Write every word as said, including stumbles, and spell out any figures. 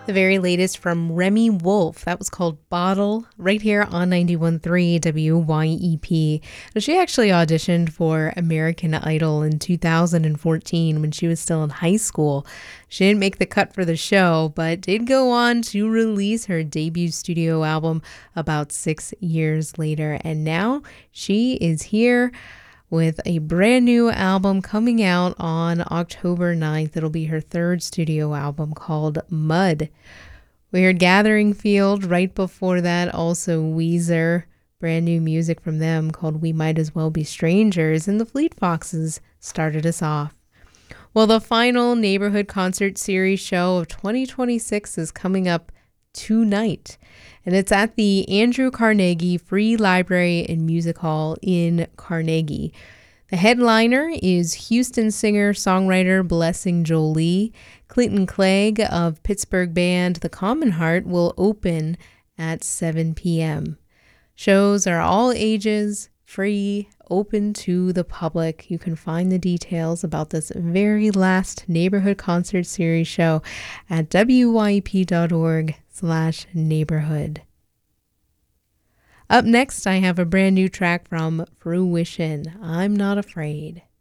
The very latest from Remy Wolf. That was called Bottle, right here on ninety-one point three W Y E P. Now, she actually auditioned for American Idol in two thousand fourteen when she was still in high school. She didn't make the cut for the show, but did go on to release her debut studio album about six years later. And now she is here with a brand new album coming out on October ninth. It'll be her third studio album called Mud. We heard Gathering Field right before that, also Weezer, brand new music from them called We Might As Well Be Strangers, and the Fleet Foxes started us off. Well, the final Neighborhood Concert Series show of twenty twenty-six is coming up tonight, and it's at the Andrew Carnegie Free Library and Music Hall in Carnegie. The headliner is Houston singer-songwriter Blessing Jolie. Clinton Clegg of Pittsburgh band The Common Heart will open at seven p.m. Shows are all ages, free, open to the public. You can find the details about this very last Neighborhood Concert Series show at W Y E P dot org slash neighborhood. Up next, I have a brand new track from Fruition, I'm Not Afraid.